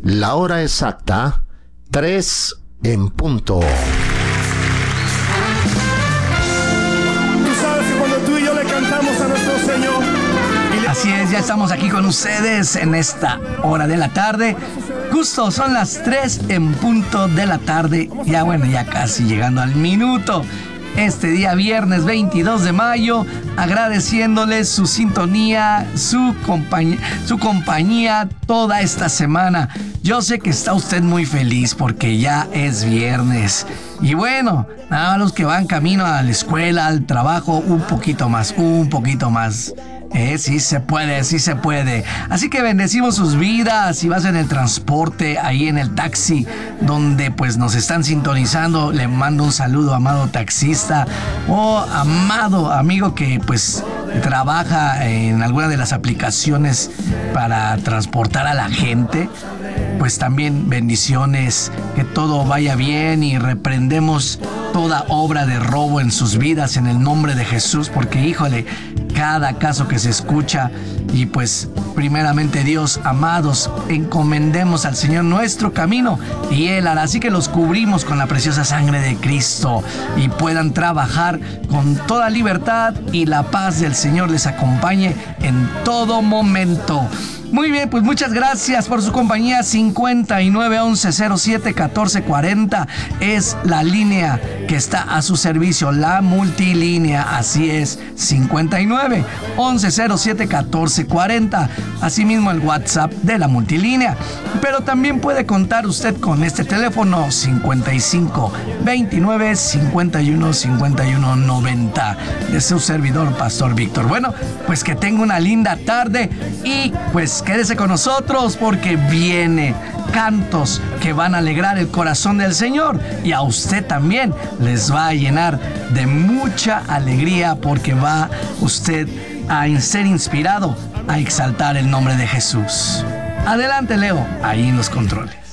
La hora exacta, 3 en punto. Tú sabes que cuando tú y yo le cantamos a nuestro Señor... Así es, ya estamos aquí con ustedes en esta hora de la tarde. Justo son las 3 en punto de la tarde. Ya casi llegando al minuto. Este día viernes 22 de mayo, agradeciéndoles su sintonía, su compañía toda esta semana. Yo sé que está usted muy feliz porque ya es viernes. Y bueno, nada, los que van camino a la escuela, al trabajo, un poquito más. Sí se puede. Así que bendecimos sus vidas. Si vas en el transporte, ahí en el taxi, donde pues nos están sintonizando, le mando un saludo, amado taxista o amado amigo que pues trabaja en alguna de las aplicaciones para transportar a la gente. Pues también bendiciones, que todo vaya bien y reprendemos toda obra de robo en sus vidas en el nombre de Jesús, porque híjole, cada caso que se escucha y pues primeramente Dios, amados, encomendemos al Señor nuestro camino y Él hará, así que los cubrimos con la preciosa sangre de Cristo y puedan trabajar con toda libertad y la paz del Señor les acompañe en todo momento. Muy bien, pues muchas gracias por su compañía. 5911-07-1440 es la línea que está a su servicio, la multilínea. Así es, 5911-07-1440. Asimismo el WhatsApp de la multilínea. Pero también puede contar usted con este teléfono 5529-515190 de su servidor, Pastor Víctor. Bueno, pues que tenga una linda tarde y pues quédese con nosotros porque viene cantos que van a alegrar el corazón del Señor y a usted también les va a llenar de mucha alegría porque va usted a ser inspirado a exaltar el nombre de Jesús. Adelante, Leo, ahí en los controles.